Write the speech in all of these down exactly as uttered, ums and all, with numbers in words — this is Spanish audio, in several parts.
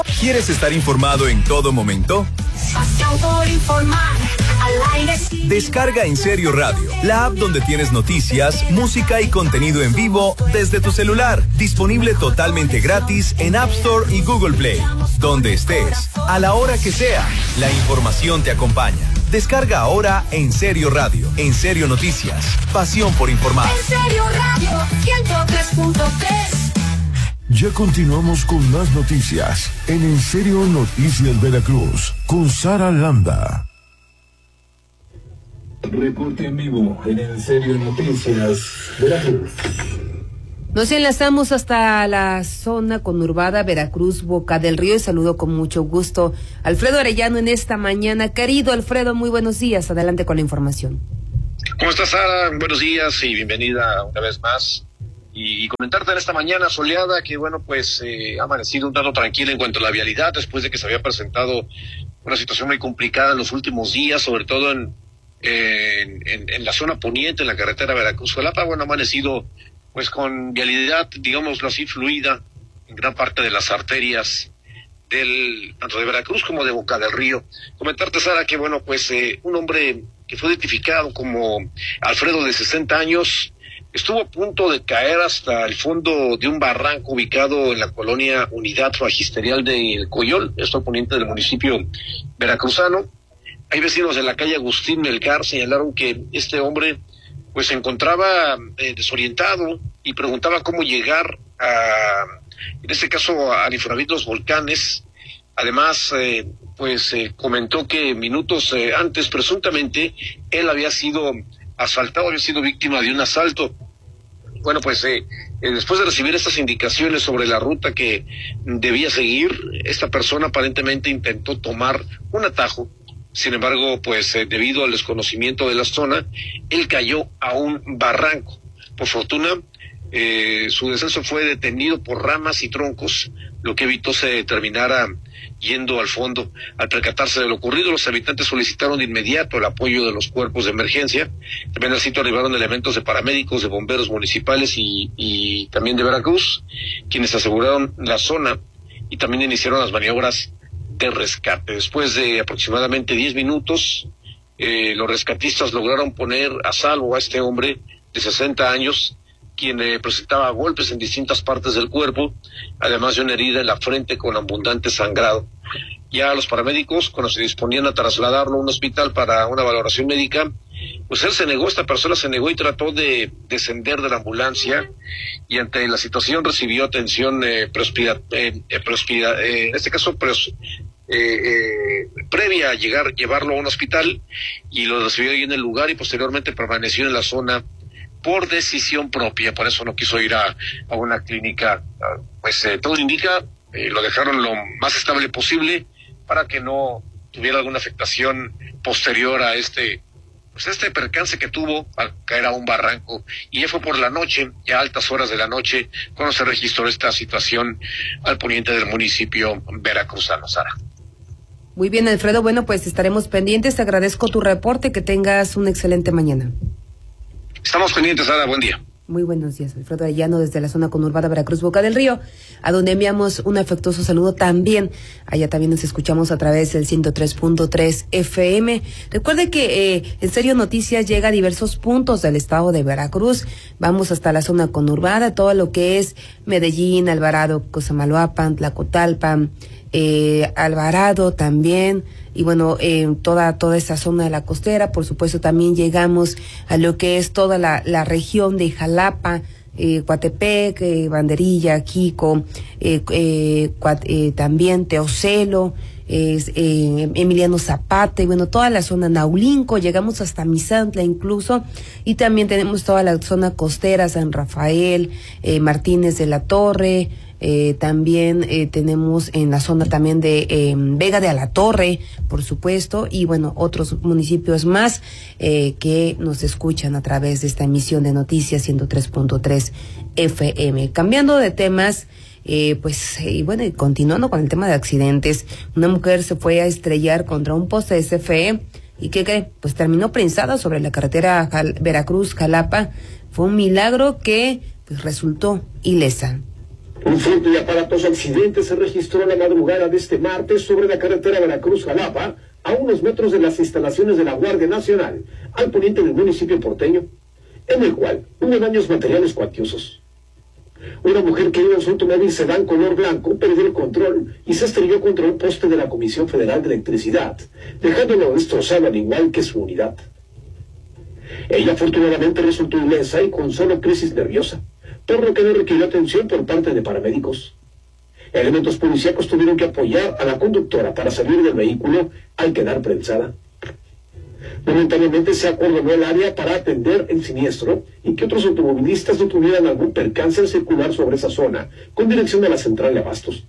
¿Quieres estar informado en todo momento? Pasión por informar, al aire sí. Descarga En Serio Radio, la app donde tienes noticias, música y contenido en vivo desde tu celular. Disponible totalmente gratis en App Store y Google Play. Donde estés, a la hora que sea, la información te acompaña. Descarga ahora En Serio Radio, En Serio Noticias, pasión por informar. En Serio Radio, ciento tres punto tres. Ya continuamos con más noticias en En Serio Noticias Veracruz con Sara Landa. Reporte en vivo en En Serio Noticias Veracruz. Nos enlazamos hasta la zona conurbada Veracruz, Boca del Río, y saludo con mucho gusto a Alfredo Arellano en esta mañana. Querido Alfredo, muy buenos días. Adelante con la información. ¿Cómo estás, Sara? Buenos días y bienvenida una vez más. Y comentarte en esta mañana soleada que, bueno, pues eh, ha amanecido un tanto tranquila en cuanto a la vialidad, después de que se había presentado una situación muy complicada en los últimos días, sobre todo en, en, en, en la zona poniente, en la carretera Veracruz-Jalapa. Bueno, ha amanecido pues con vialidad, digámoslo así, fluida en gran parte de las arterias del tanto de Veracruz como de Boca del Río. Comentarte, Sara, que, bueno, pues eh, un hombre que fue identificado como Alfredo, de sesenta años, estuvo a punto de caer hasta el fondo de un barranco ubicado en la colonia Unidad Magisterial del Coyol, esto poniente del municipio veracruzano. Hay vecinos de la calle Agustín Melgar señalaron que este hombre pues se encontraba eh, desorientado y preguntaba cómo llegar a, en este caso, al Infonavit Los Volcanes. Además, eh, pues eh, comentó que minutos eh, antes, presuntamente, él había sido asaltado, había sido víctima de un asalto. Bueno, pues eh, eh, después de recibir estas indicaciones sobre la ruta que debía seguir, esta persona aparentemente intentó tomar un atajo. Sin embargo, pues eh, debido al desconocimiento de la zona, él cayó a un barranco. Por fortuna, eh, su descenso fue detenido por ramas y troncos, lo que evitó se terminara yendo al fondo. Al percatarse de lo ocurrido, los habitantes solicitaron de inmediato el apoyo de los cuerpos de emergencia. También al sitio arribaron elementos de paramédicos, de bomberos municipales y, y también de Veracruz, quienes aseguraron la zona y también iniciaron las maniobras de rescate. Después de aproximadamente diez minutos, eh, los rescatistas lograron poner a salvo a este hombre de sesenta años, quien eh, presentaba golpes en distintas partes del cuerpo, además de una herida en la frente con abundante sangrado. Ya los paramédicos, cuando se disponían a trasladarlo a un hospital para una valoración médica, pues él se negó, esta persona se negó y trató de descender de la ambulancia, y ante la situación recibió atención eh, prehospida, eh, prehospida, eh, en este caso pres, eh, eh, previa a llegar, llevarlo a un hospital, y lo recibió ahí en el lugar y posteriormente permaneció en la zona por decisión propia. Por eso no quiso ir a, a una clínica. Pues eh, todo indica, eh, lo dejaron lo más estable posible para que no tuviera alguna afectación posterior a este pues este percance que tuvo al caer a un barranco. Y ya fue por la noche, ya a altas horas de la noche, cuando se registró esta situación al poniente del municipio veracruzano, Sara. Muy bien, Alfredo, bueno, pues estaremos pendientes, te agradezco tu reporte, que tengas una excelente mañana. Estamos pendientes, Sara, buen día. Muy buenos días, Alfredo Arellano, desde la zona conurbada Veracruz, Boca del Río, a donde enviamos un afectuoso saludo también. Allá también nos escuchamos a través del ciento tres punto tres F M. Recuerde que eh, En Serio Noticias llega a diversos puntos del estado de Veracruz. Vamos hasta la zona conurbada, todo lo que es Medellín, Alvarado, Cosamaloapan, Tlacotalpan, eh, Alvarado también, y bueno, eh, toda toda esa zona de la costera. Por supuesto también llegamos a lo que es toda la, la región de Jalapa, eh, Coatepec, eh, Banderilla, Quico, eh, eh, Cuat, eh, también Teocelo, eh, eh, Emiliano Zapata, y bueno, toda la zona Naulinco, llegamos hasta Misantla incluso, y también tenemos toda la zona costera, San Rafael, eh, Martínez de la Torre. Eh, también eh, tenemos en la zona también de eh, Vega de Alatorre, por supuesto, y bueno, otros municipios más eh, que nos escuchan a través de esta emisión de noticias ciento tres punto tres F M. Cambiando de temas, eh, pues, eh, y bueno, y continuando con el tema de accidentes, una mujer se fue a estrellar contra un poste de C F E, y ¿qué cree? Pues terminó prensada sobre la carretera Jal- Veracruz-Jalapa. Fue un milagro que pues resultó ilesa. Un fuerte y aparatoso accidente se registró la madrugada de este martes sobre la carretera Veracruz-Jalapa, a unos metros de las instalaciones de la Guardia Nacional, al poniente del municipio porteño, en el cual hubo daños materiales cuantiosos. Una mujer que iba en su automóvil sedán color blanco perdió el control y se estrelló contra un poste de la Comisión Federal de Electricidad, dejándolo destrozado al igual que su unidad. Ella afortunadamente resultó ilesa y con solo crisis nerviosa, por lo que no requirió atención por parte de paramédicos. Elementos policíacos tuvieron que apoyar a la conductora para salir del vehículo al quedar prensada. Momentáneamente se acordonó el área para atender el siniestro y que otros automovilistas no tuvieran algún percance al circular sobre esa zona, con dirección a la central de abastos.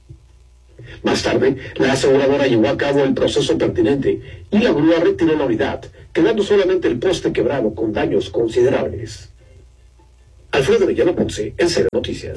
Más tarde, la aseguradora llevó a cabo el proceso pertinente y la grúa retiró la unidad, quedando solamente el poste quebrado con daños considerables. Alfredo Arellano Ponce, en Cero Noticias.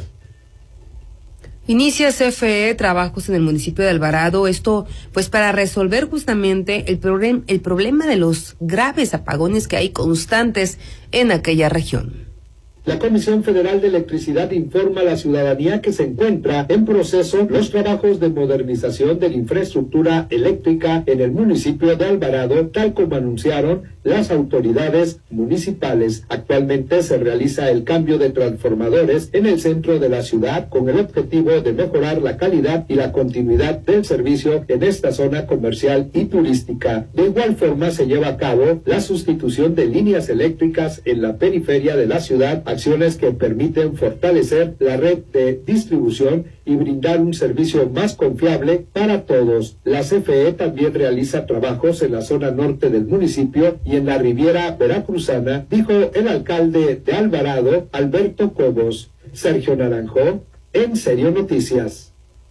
Inicia C F E trabajos en el municipio de Alvarado, esto pues para resolver justamente el, problem, el problema de los graves apagones que hay constantes en aquella región. La Comisión Federal de Electricidad informa a la ciudadanía que se encuentra en proceso los trabajos de modernización de la infraestructura eléctrica en el municipio de Alvarado, tal como anunciaron las autoridades municipales. Actualmente se realiza el cambio de transformadores en el centro de la ciudad con el objetivo de mejorar la calidad y la continuidad del servicio en esta zona comercial y turística. De igual forma se lleva a cabo la sustitución de líneas eléctricas en la periferia de la ciudad, acciones que permiten fortalecer la red de distribución y brindar un servicio más confiable para todos. La C F E también realiza trabajos en la zona norte del municipio y en la Riviera Veracruzana, dijo el alcalde de Alvarado, Alberto Cobos. Sergio Naranjo, en Serio Noticias.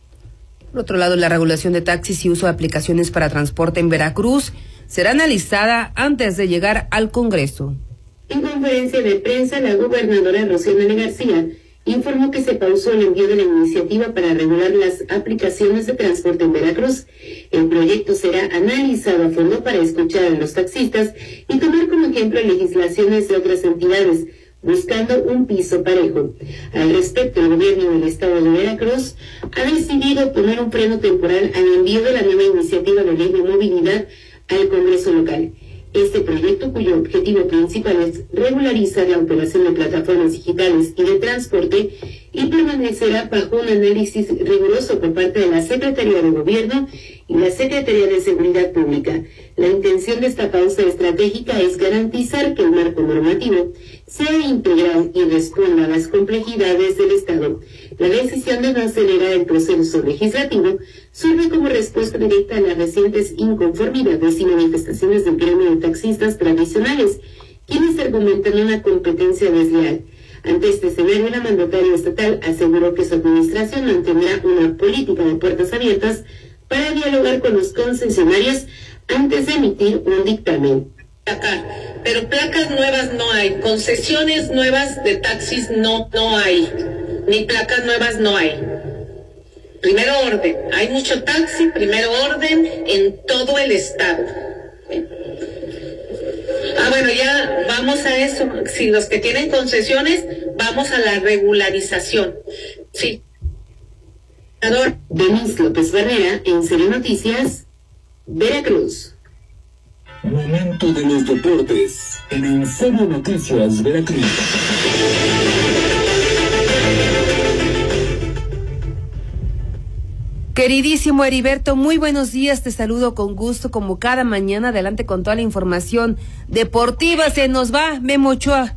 Por otro lado, la regulación de taxis y uso de aplicaciones para transporte en Veracruz será analizada antes de llegar al Congreso. En conferencia de prensa, la gobernadora Rocío Nale García informó que se pausó el envío de la iniciativa para regular las aplicaciones de transporte en Veracruz. El proyecto será analizado a fondo para escuchar a los taxistas y tomar como ejemplo legislaciones de otras entidades, buscando un piso parejo. Al respecto, el gobierno del estado de Veracruz ha decidido poner un freno temporal al envío de la nueva iniciativa de ley de movilidad al Congreso local. Este proyecto, cuyo objetivo principal es regularizar la operación de plataformas digitales y de transporte, y permanecerá bajo un análisis riguroso por parte de la Secretaría de Gobierno y la Secretaría de Seguridad Pública. La intención de esta pausa estratégica es garantizar que el marco normativo sea integral y responda a las complejidades del Estado. La decisión de no acelerar el proceso legislativo surge como respuesta directa a las recientes inconformidades y manifestaciones del gremio de taxistas tradicionales, quienes argumentan una competencia desleal. Ante este escenario, la mandataria estatal aseguró que su administración mantendrá una política de puertas abiertas para dialogar con los concesionarios antes de emitir un dictamen. Pero placas nuevas no hay, concesiones nuevas de taxis no, no hay, ni placas nuevas no hay. Primero orden, hay mucho taxi, primero orden en todo el estado. Ah, bueno, ya vamos a eso. Si los que tienen concesiones, vamos a la regularización. Sí. Denise López Barrera, en Serio Noticias, Veracruz. Momento de los deportes en En Serio Noticias Veracruz. Queridísimo Heriberto, muy buenos días, te saludo con gusto como cada mañana, adelante con toda la información deportiva, se nos va Memo Ochoa.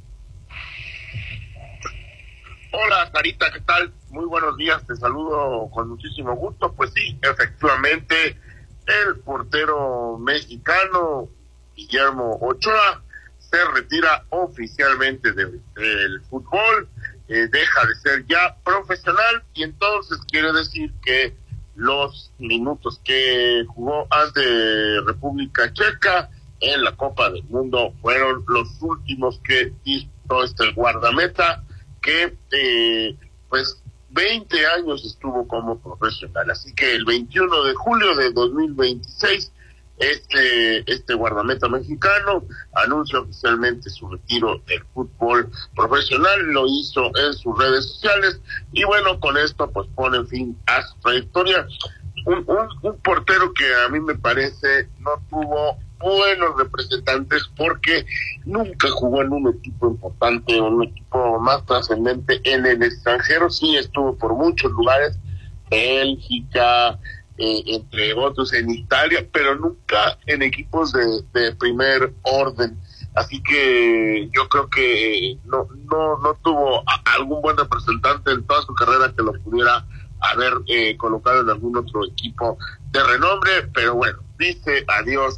Hola Sarita, ¿qué tal? Muy buenos días, te saludo con muchísimo gusto. Pues sí, efectivamente, el portero mexicano Guillermo Ochoa se retira oficialmente del, del fútbol. Eh, deja de ser ya profesional y entonces quiere decir que los minutos que jugó ante República Checa en la Copa del Mundo fueron los últimos que hizo este guardameta que eh, pues veinte años estuvo como profesional, así que el veintiuno de julio de dos mil veintiséis Este, este guardameta mexicano anuncia oficialmente su retiro del fútbol profesional, lo hizo en sus redes sociales y bueno, con esto pues pone fin a su trayectoria. Un, un, un portero que a mí me parece no tuvo buenos representantes porque nunca jugó en un equipo importante, un equipo más trascendente en el extranjero. Sí estuvo por muchos lugares, Bélgica, eh, entre otros en Italia, pero nunca en equipos de, de primer orden. Así que yo creo que no no no tuvo a, algún buen representante en toda su carrera que lo pudiera haber eh, colocado en algún otro equipo de renombre, pero bueno, dice adiós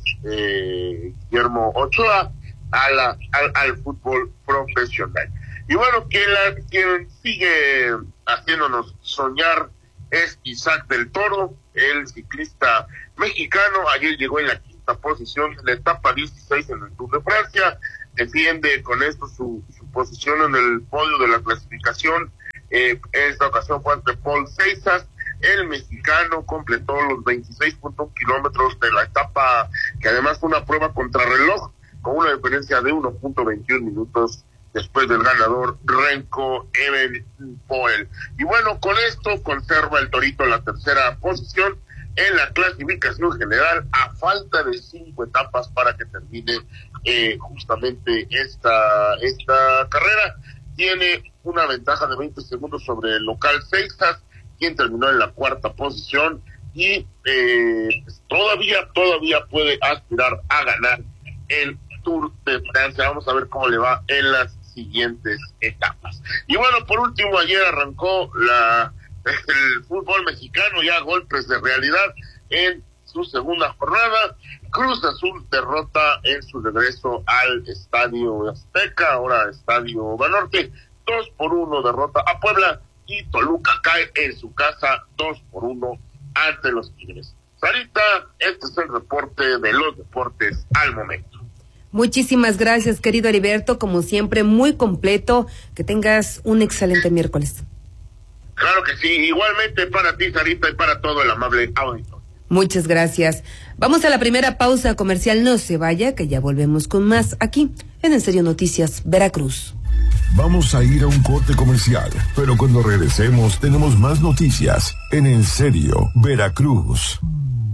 eh, Guillermo Ochoa a la, al, al fútbol profesional. Y bueno, quien, la, quien sigue haciéndonos soñar es Isaac del Toro, el ciclista mexicano. Ayer llegó en la quinta posición en la etapa dieciséis en el Tour de Francia, defiende con esto su, su posición en el podio de la clasificación. Eh, esta ocasión fue ante Paul Seisas. El mexicano completó los veintiséis punto uno kilómetros de la etapa, que además fue una prueba contrarreloj, con una diferencia de uno punto veintiuno minutos después del ganador Renko Evenepoel. Y bueno, con esto conserva el Torito la tercera posición en la clasificación general, a falta de cinco etapas para que termine eh, justamente esta, esta carrera. Tiene una ventaja de veinte segundos sobre el local Seixas, quien terminó en la cuarta posición, y eh, pues todavía, todavía puede aspirar a ganar el Tour de Francia. Vamos a ver cómo le va en las siguientes etapas. Y bueno, por último, ayer arrancó la el fútbol mexicano, ya golpes de realidad en su segunda jornada. Cruz Azul derrota en su regreso al Estadio Azteca, ahora Estadio Banorte, dos por uno derrota a Puebla, y Toluca cae en su casa dos por uno ante los Tigres. Sarita, este es el reporte de los deportes al momento. Muchísimas gracias, querido Heriberto, como siempre, muy completo. Que tengas un excelente miércoles. Claro que sí, igualmente para ti, Sarita, y para todo el amable auditorio. Muchas gracias. Vamos a la primera pausa comercial, no se vaya, que ya volvemos con más aquí en En Serio Noticias Veracruz. Vamos a ir a un corte comercial, pero cuando regresemos tenemos más noticias en En Serio Veracruz.